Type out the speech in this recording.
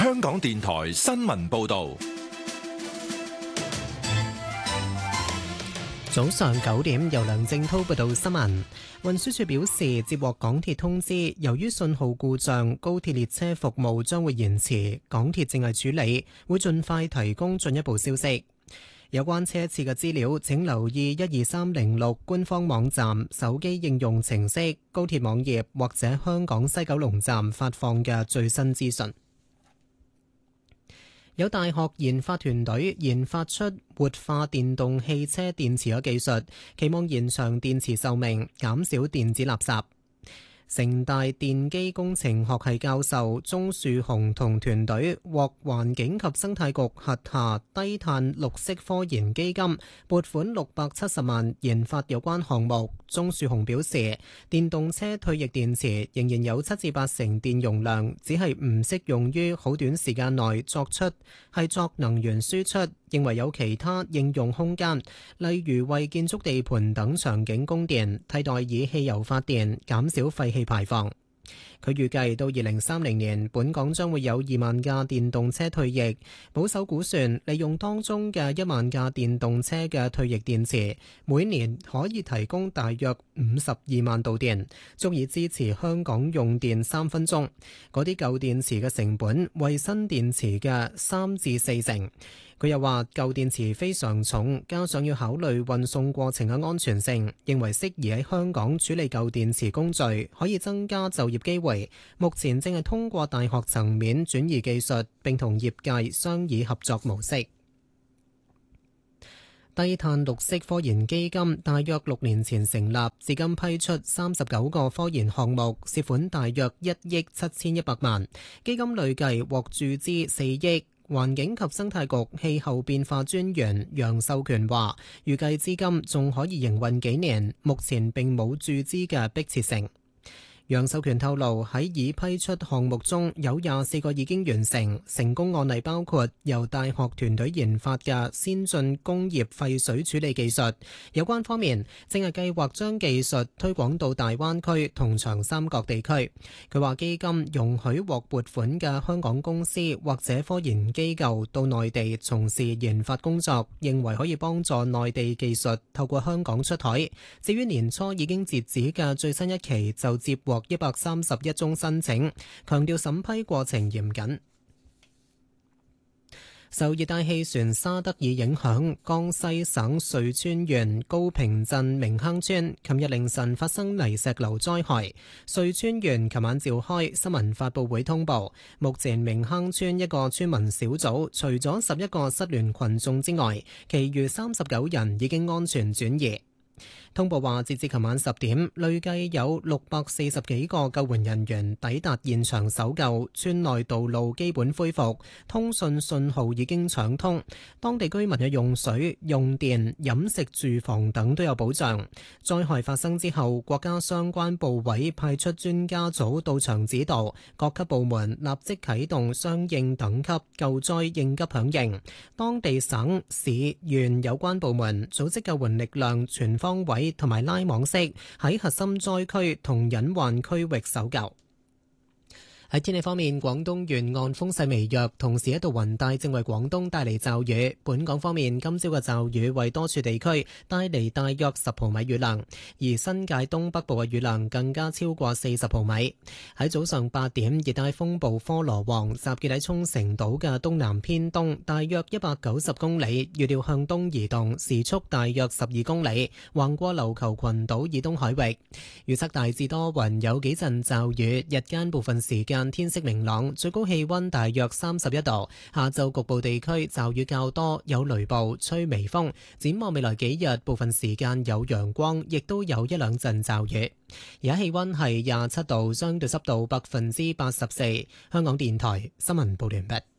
香港電台新聞報道。 早上9點，由梁正滔報道新聞。運輸署表示，接獲港鐵通知，由於信號故障，高鐵列車服務將會延遲，港鐵正係處理，會盡快提供進一步消息。有關車次嘅資料，請留意12306官方網站、手機應用程式、高鐵網頁或者香港西九龍站發放嘅最新資訊。有大學研發團隊研發出活化電動汽車電池嘅技術，期望延長電池壽命，減少電子垃圾。城大電機工程學系教授鍾樹雄同團隊獲環境及生態局轄下低碳綠色科研基金撥款670萬研發有關項目。鍾樹雄表示，電動車退役電池仍然有7至8成電容量，只係唔適用於好短時間內作能源輸出，認為有其他應用空間，例如為建築地盤等場景供電，替代以汽油發電，減少廢氣排放。佢預計到2030年，本港將會有2萬架電動車退役。保守估算，利用當中嘅1萬架電動車嘅退役電池，每年可以提供大約52萬度電，足以支持香港用電3分鐘。嗰啲舊電池嘅成本為新電池嘅3至4成。佢又話舊電池非常重，加上要考慮運送過程嘅安全性，認為適宜喺香港處理舊電池工序，可以增加就業機會。目前正係通過大學層面轉移技術，並同業界商議合作模式。低碳綠色科研基金大約6年前成立，至今批出39個科研項目，涉款大約1億7100萬，基金累計獲注資4億。環境及生態局氣候變化專員楊秀權話，預計資金仲可以營運幾年，目前並冇注資嘅迫切性。楊秀權透露，喺已批出項目中有24個已經完成，成功案例包括由大學團隊研發嘅先進工業廢水處理技術。有關方面正係計劃將技術推廣到大灣區同長三角地區。佢話基金容許獲撥款嘅香港公司或者科研機構到內地從事研發工作，認為可以幫助內地技術透過香港出海。至於年初已經截止嘅最新一期就接獲131宗申請，強調審批過程嚴謹。受熱帶氣旋沙德爾影響，江西省瑞川縣高平鎮明坑村琴日凌晨發生泥石流災害。瑞川縣琴晚召開新聞發佈會通報，目前明坑村一個村民小組除咗11個失聯群眾之外，其餘39人已經安全轉移。通報話，截至琴晚10點，累計有640幾個救援人員抵達現場搜救，村內道路基本恢復，通訊信號已經暢通，當地居民嘅用水、用電、飲食、住房等都有保障。災害發生之後，國家相關部委派出專家組到場指導，各級部門立即啟動相應等級救災應急響應。當地省、市、縣有關部門組織救援力量全方位同埋拉網式喺核心災區同隱患區域搜救。喺天氣方面，廣東沿岸風勢微弱，同時一道雲帶正為廣東帶嚟驟雨。本港方面，今朝嘅驟雨為多處地區帶嚟大約10毫米雨量，而新界東北部嘅雨量更加超過40毫米。喺早上8點，熱帶風暴科羅旺集結喺沖繩島嘅東南偏東，大約190公里，預料向東移動，時速大約12公里，橫過琉球群島以東海域。預測大致多雲，有幾陣驟雨，日間部分時間天色明朗，最高氣溫大約31度。下晝局部地區驟雨較多，有雷暴，吹微風。展望未來幾日，部分時間有陽光，亦都有一兩陣驟雨。而家氣溫係27度，相對濕度84%。香港電台新聞報道完畢。